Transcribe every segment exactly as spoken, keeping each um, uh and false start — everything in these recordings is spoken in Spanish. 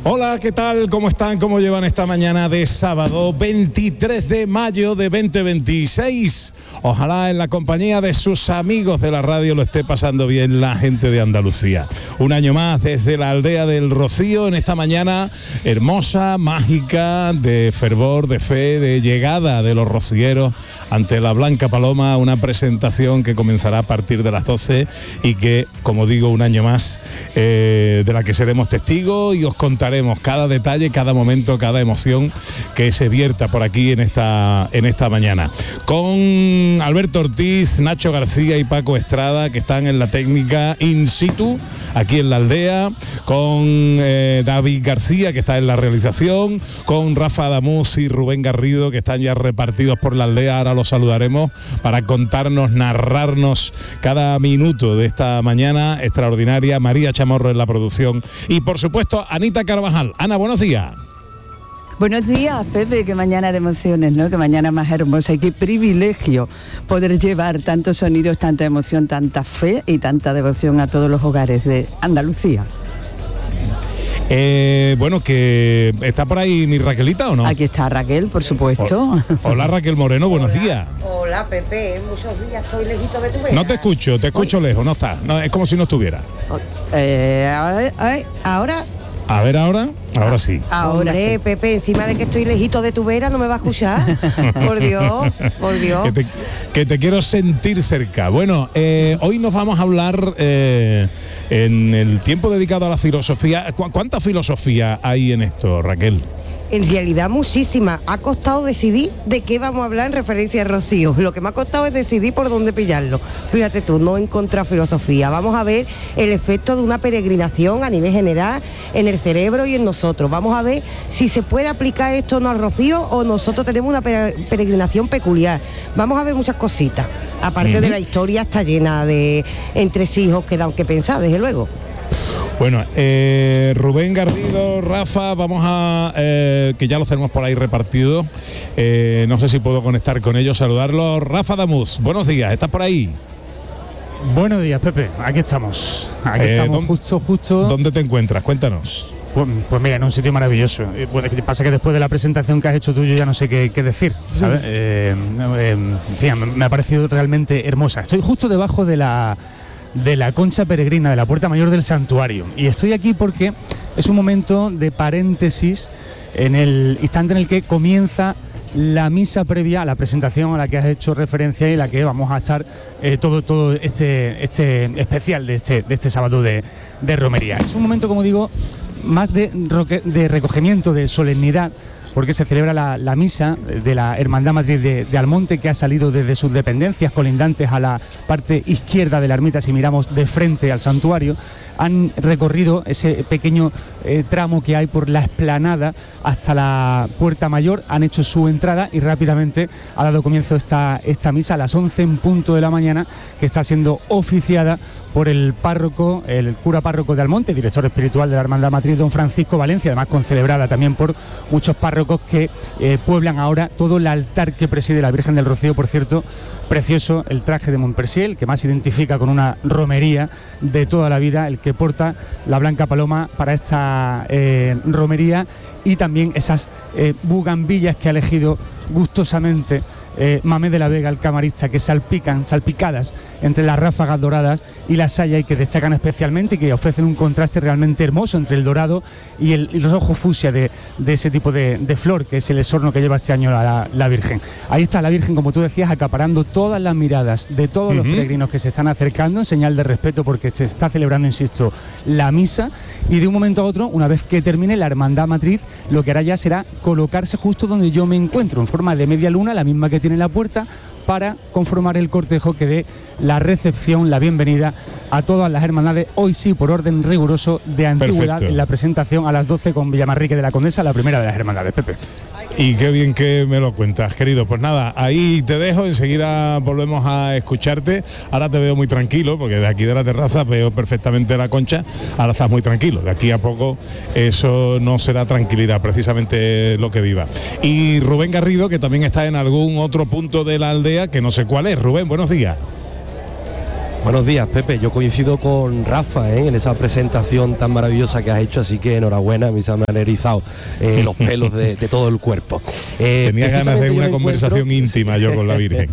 Hola, ¿qué tal? ¿Cómo están? ¿Cómo llevan esta mañana de sábado veintitrés de mayo de veinte veintiséis? Ojalá en la compañía de sus amigos de la radio lo esté pasando bien la gente de Andalucía. Un año más desde la aldea del Rocío en esta mañana hermosa, mágica, de fervor, de fe, de llegada de los rocieros ante la Blanca Paloma, una presentación que comenzará a partir de las doce y que, como digo, un año más eh, de la que seremos testigos y os contaremos cada detalle, cada momento, cada emoción que se vierta por aquí en esta, en esta mañana. Con Alberto Ortiz, Nacho García y Paco Estrada, que están en la técnica in situ, aquí en la aldea, con eh, David García, que está en la realización, con Rafa Adamuz y Rubén Garrido, que están ya repartidos por la aldea. Ahora los saludaremos para contarnos, narrarnos cada minuto de esta mañana extraordinaria. María Chamorro en la producción y, por supuesto, Anita Carvajal. Ana, buenos días. Buenos días, Pepe, qué mañana de emociones, ¿no? Qué mañana más hermosa y qué privilegio poder llevar tantos sonidos, tanta emoción, tanta fe y tanta devoción a todos los hogares de Andalucía. Eh, bueno, que ¿está por ahí mi Raquelita o no? Aquí está Raquel, por supuesto. Hola, Raquel Moreno, buenos Hola. días. Hola, Pepe, muchos días estoy lejito de tu vera. No te escucho, te escucho Hoy. lejos, no está. No, es como si no estuviera. Eh, a ver, a ver, ahora... A ver ahora, ahora sí. Ahora Hombre, sí. Pepe, encima de que estoy lejito de tu vera, ¿no me va a escuchar? Por Dios, por Dios. Que te, que te quiero sentir cerca. Bueno, eh, hoy nos vamos a hablar eh, en el tiempo dedicado a la filosofía. ¿Cu- ¿Cuánta filosofía hay en esto, Raquel? En realidad muchísima. Ha costado decidir de qué vamos a hablar en referencia a Rocío. Lo que me ha costado es decidir por dónde pillarlo. Fíjate tú, no he encontrado filosofía. Vamos a ver el efecto de una peregrinación a nivel general en el cerebro y en nosotros. Vamos a ver si se puede aplicar esto no al Rocío o nosotros tenemos una peregrinación peculiar. Vamos a ver muchas cositas. Aparte uh-huh. de la historia está llena de entresijos que dan que pensar, desde luego. Bueno, eh, Rubén Garrido, Rafa, vamos a... Eh, que ya los tenemos por ahí repartidos. Eh, no sé si puedo conectar con ellos, saludarlos. Rafa Damuz, buenos días, ¿estás por ahí? Buenos días, Pepe, aquí estamos. Aquí Eh, estamos ¿dónde, justo, justo... ¿Dónde te encuentras? Cuéntanos. Pues, pues mira, en un sitio maravilloso. Eh, Bueno, ¿qué pasa? Que después de la presentación que has hecho tú, yo ya no sé qué, qué decir, ¿sabes? Eh, eh, en fin, me, me ha parecido realmente hermosa. Estoy justo debajo de la... de la concha peregrina, de la puerta mayor del santuario. Y estoy aquí porque es un momento de paréntesis en el instante en el que comienza la misa previa a la presentación a la que has hecho referencia y la que vamos a estar eh, todo, todo este, este especial de este, de este sábado de, de romería. Es un momento, como digo, más de, roque, de recogimiento, de solemnidad, porque se celebra la, la misa de la Hermandad Matriz de, de Almonte, que ha salido desde sus dependencias colindantes a la parte izquierda de la ermita. Si miramos de frente al santuario, han recorrido ese pequeño eh, tramo que hay por la explanada hasta la puerta mayor, han hecho su entrada y rápidamente ha dado comienzo esta, esta misa a las once en punto de la mañana, que está siendo oficiada por el párroco, el cura párroco de Almonte, director espiritual de la Hermandad Matriz, don Francisco Valencia, además concelebrada también por muchos párrocos que eh, pueblan ahora todo el altar que preside la Virgen del Rocío. Por cierto, precioso el traje de Montpercier, el que más identifica con una romería de toda la vida, el que porta la Blanca Paloma para esta eh, romería, y también esas eh, bugambillas que ha elegido gustosamente Eh, Mamé de la Vega, el camarista, que salpican, salpicadas entre las ráfagas doradas y la saya, y que destacan especialmente y que ofrecen un contraste realmente hermoso entre el dorado y, el, y los ojos fucsia de, de ese tipo de, de flor, que es el esorno que lleva este año la, la Virgen. Ahí está la Virgen, como tú decías, acaparando todas las miradas de todos uh-huh. los peregrinos que se están acercando en señal de respeto, porque se está celebrando, insisto, la misa, y de un momento a otro, una vez que termine la Hermandad Matriz, lo que hará ya será colocarse justo donde yo me encuentro, en forma de media luna, la misma que tiene la puerta, para conformar el cortejo que dé la recepción, la bienvenida a todas las hermandades, hoy sí por orden riguroso de antigüedad. Perfecto. En la presentación a las doce con Villamarrique de la Condesa, la primera de las hermandades, Pepe. Y qué bien que me lo cuentas, querido. Pues nada, ahí te dejo, enseguida volvemos a escucharte. Ahora te veo muy tranquilo, porque de aquí de la terraza veo perfectamente la concha. Ahora estás muy tranquilo, de aquí a poco eso no será tranquilidad, precisamente lo que viva. Y Rubén Garrido, que también está en algún otro punto de la aldea, que no sé cuál es. Rubén, buenos días. Buenos días, Pepe. Yo coincido con Rafa ¿eh? en esa presentación tan maravillosa que has hecho, así que enhorabuena, a mí se me han erizado eh, los pelos de, de todo el cuerpo. Eh, Tenía ganas de una conversación encuentro... íntima yo con la Virgen.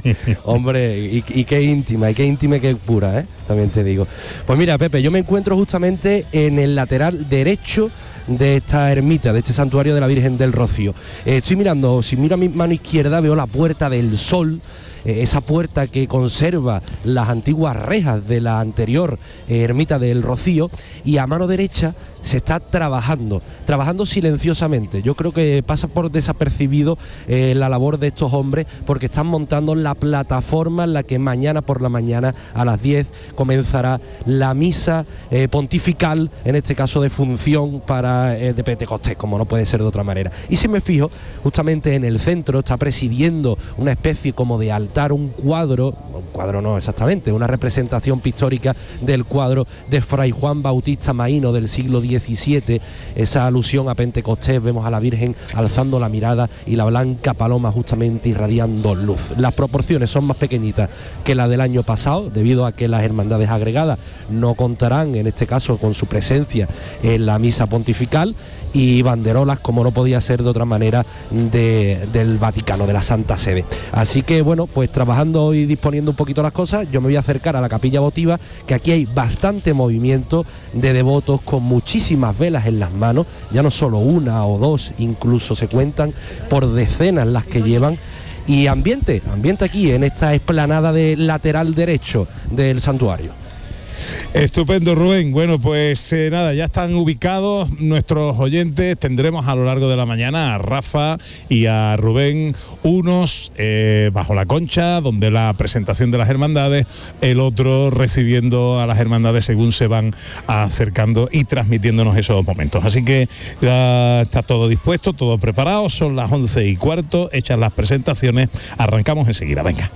Hombre, y, y qué íntima, y qué íntima y qué pura, ¿eh? También te digo. Pues mira, Pepe, yo me encuentro justamente en el lateral derecho de esta ermita, de este santuario de la Virgen del Rocío. Eh, estoy mirando, si miro a mi mano izquierda veo la Puerta del Sol, eh, esa puerta que conserva las antiguas rejas de la anterior eh, ermita del Rocío, y a mano derecha se está trabajando, trabajando silenciosamente. Yo creo que pasa por desapercibido eh, la labor de estos hombres, porque están montando la plataforma en la que mañana por la mañana a las diez comenzará la misa eh, pontifical, en este caso de función para eh, de Pentecostés, como no puede ser de otra manera. Y si me fijo, justamente en el centro está presidiendo una especie como de altar, un cuadro, un cuadro no exactamente, una representación pictórica del cuadro de Fray Juan Bautista Maíno del siglo diecisiete, esa alusión a Pentecostés. Vemos a la Virgen alzando la mirada y la blanca paloma justamente irradiando luz. Las proporciones son más pequeñitas que la del año pasado, debido a que las hermandades agregadas no contarán en este caso con su presencia en la misa pontifical, y banderolas, como no podía ser de otra manera, de, del Vaticano, de la Santa Sede. Así que bueno, pues trabajando y disponiendo un poquito las cosas, yo me voy a acercar a la capilla votiva, que aquí hay bastante movimiento de devotos con muchísimas velas en las manos, ya no solo una o dos, incluso se cuentan por decenas las que llevan. Y ambiente, ambiente aquí en esta explanada de lateral derecho del santuario. Estupendo, Rubén. Bueno, pues eh, nada, ya están ubicados nuestros oyentes. Tendremos a lo largo de la mañana a Rafa y a Rubén, unos eh, bajo la concha, donde la presentación de las hermandades, el otro recibiendo a las hermandades según se van acercando y transmitiéndonos esos momentos. Así que ya está todo dispuesto, todo preparado. Son las once y cuarto, hechas las presentaciones, arrancamos enseguida. Venga.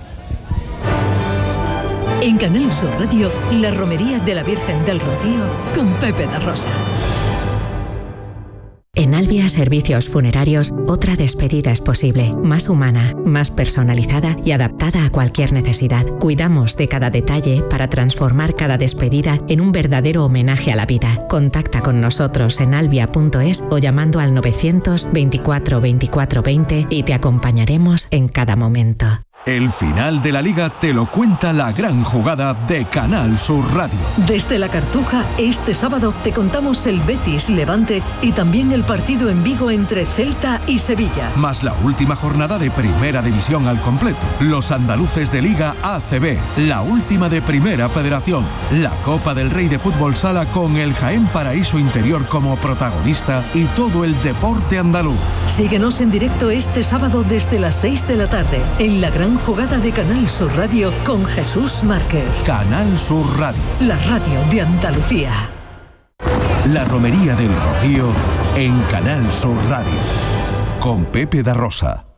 En Canal Sur Radio, la romería de la Virgen del Rocío con Pepe da Rosa. En Albia Servicios Funerarios, otra despedida es posible, más humana, más personalizada y adaptada a cualquier necesidad. Cuidamos de cada detalle para transformar cada despedida en un verdadero homenaje a la vida. Contacta con nosotros en albia punto es o llamando al novecientos veinticuatro veinticuatro veinte y te acompañaremos en cada momento. El final de la Liga te lo cuenta la gran jugada de Canal Sur Radio. Desde La Cartuja, este sábado te contamos el Betis Levante y también el partido en Vigo entre Celta y Sevilla. Más la última jornada de Primera División al completo. Los andaluces de Liga A C B, la última de Primera Federación. La Copa del Rey de Fútbol Sala con el Jaén Paraíso Interior como protagonista y todo el deporte andaluz. Síguenos en directo este sábado desde las seis de la tarde en la gran jugada de Canal Sur Radio con Jesús Márquez. Canal Sur Radio, la radio de Andalucía. La romería del Rocío en Canal Sur Radio con Pepe da Rosa.